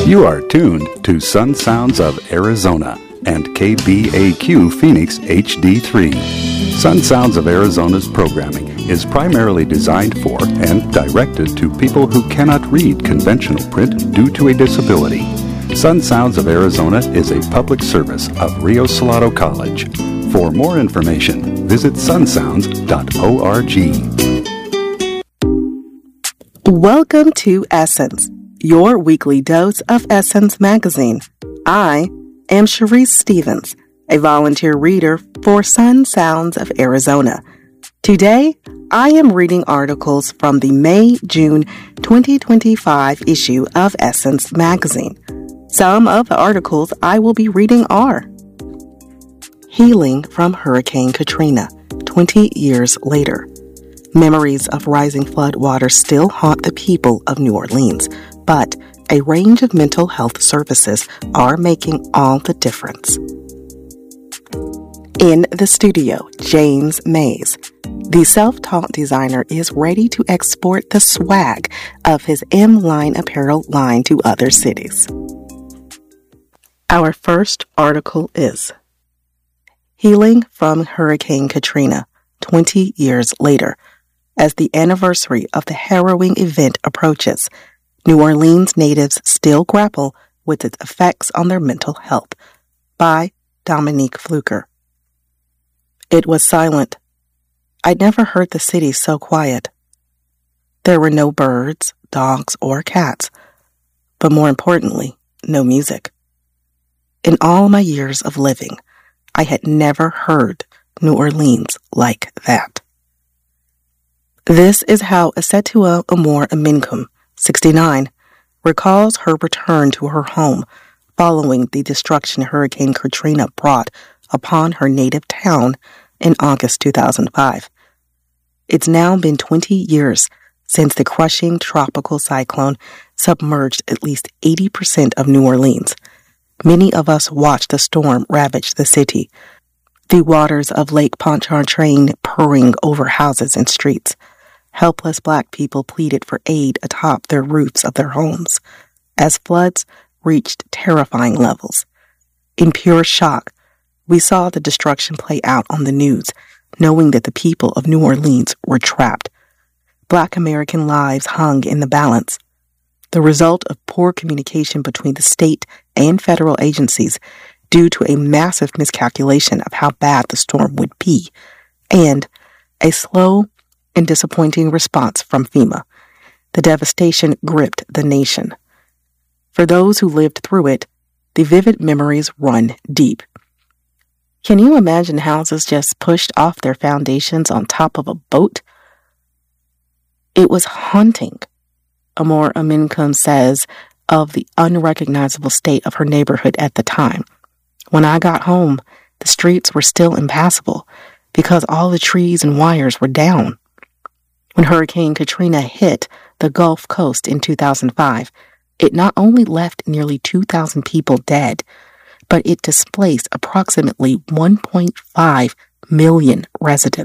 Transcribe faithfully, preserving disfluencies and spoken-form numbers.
You are tuned to Sun Sounds of Arizona and K B A Q Phoenix H D three. Sun Sounds of Arizona's programming is primarily designed for and directed to people who cannot read conventional print due to a disability. Sun Sounds of Arizona is a public service of Rio Salado College. For more information, visit sun sounds dot org. Welcome to Essence, your weekly dose of Essence magazine. I am Sharice Stevens, a volunteer reader for Sun Sounds of Arizona. Today, I am reading articles from the May-June twenty twenty-five issue of Essence magazine. Some of the articles I will be reading are: Healing from Hurricane Katrina, twenty years later. Memories of rising flood water still haunt the people of New Orleans, but a range of mental health services are making all the difference. In the studio, James Mays. The self-taught designer is ready to export the swag of his M-Line apparel line to other cities. Our first article is Healing from Hurricane Katrina, twenty years later. As the anniversary of the harrowing event approaches, New Orleans natives still grapple with its effects on their mental health. By Dominique Fluker. It was silent. I'd never heard the city so quiet. There were no birds, dogs, or cats, but more importantly, no music. In all my years of living, I had never heard New Orleans like that. This is how Asetua Amor Aminkum, sixty-nine, recalls her return to her home following the destruction Hurricane Katrina brought upon her native town in August two thousand five. It's now been twenty years since the crushing tropical cyclone submerged at least eighty percent of New Orleans. Many of us watched the storm ravage the city, the waters of Lake Pontchartrain purring over houses and streets. Helpless Black people pleaded for aid atop their roofs of their homes as floods reached terrifying levels. In pure shock, we saw the destruction play out on the news, knowing that the people of New Orleans were trapped. Black American lives hung in the balance. The result of poor communication between the state and federal agencies due to a massive miscalculation of how bad the storm would be, and a slow and disappointing response from FEMA. The devastation gripped the nation. For those who lived through it, the vivid memories run deep. Can you imagine houses just pushed off their foundations on top of a boat? It was haunting, Amor Aminkum says of the unrecognizable state of her neighborhood at the time. When I got home, the streets were still impassable because all the trees and wires were down. When Hurricane Katrina hit the Gulf Coast in two thousand five, it not only left nearly two thousand people dead, but it displaced approximately one point five million residents.